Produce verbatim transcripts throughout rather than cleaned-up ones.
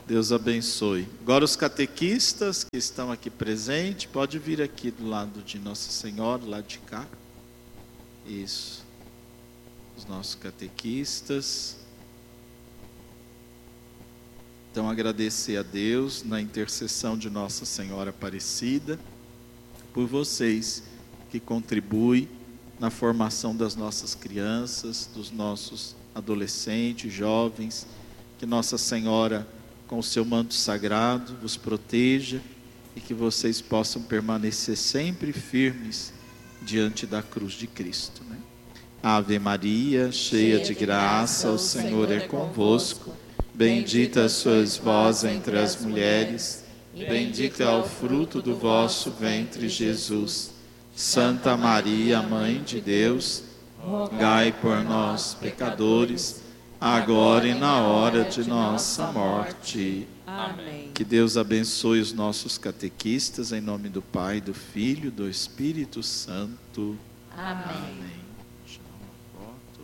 Deus abençoe. Agora os catequistas que estão aqui presentes, pode vir aqui do lado de Nossa Senhora, do lado de cá. Isso. Os nossos catequistas. Então agradecer a Deus na intercessão de Nossa Senhora Aparecida por vocês que contribuem na formação das nossas crianças, dos nossos adolescentes, jovens, que Nossa Senhora, com o seu manto sagrado, vos proteja e que vocês possam permanecer sempre firmes diante da cruz de Cristo, né? Ave Maria, cheia de graça, o Senhor é convosco. Bendita sois vós entre as mulheres, bendito é o fruto do vosso ventre, Jesus. Santa Maria, Mãe de Deus, rogai por nós, pecadores, agora e na hora de nossa morte. Amém. Que Deus abençoe os nossos catequistas, em nome do Pai, do Filho e do Espírito Santo. Amém. Amém. Tirar uma foto.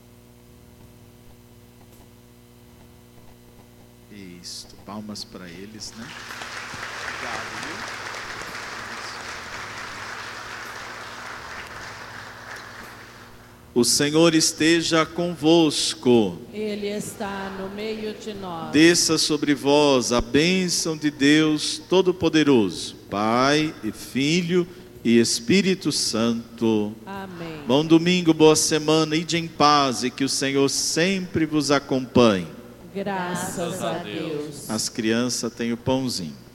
Isto, palmas para eles, né? Obrigado, viu? O Senhor esteja convosco. Ele está no meio de nós. Desça sobre vós a bênção de Deus Todo-Poderoso, Pai e Filho e Espírito Santo. Amém. Bom domingo, boa semana, ide em paz e que o Senhor sempre vos acompanhe. Graças a Deus. As crianças têm o pãozinho.